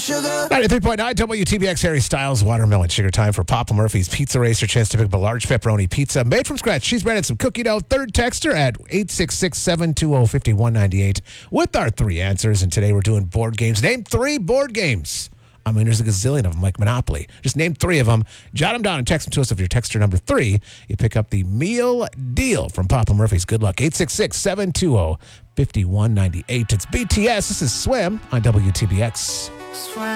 sugar. 93.9 WTBX, Harry Styles, Watermelon Sugar. Time for Papa Murphy's Pizza Racer. Chance to pick up a large pepperoni pizza made from scratch. She's breaded some cookie dough. Third texter at 866-720-5198 with our three answers. And today we're doing board games. Name three board games. I mean, there's a gazillion of them, like Monopoly. Just name three of them. Jot them down and text them to us. If you're texter number 3, you pick up the meal deal from Papa Murphy's. Good luck. 866-720-5198. It's BTS. This is Swim on WTBX. Swim.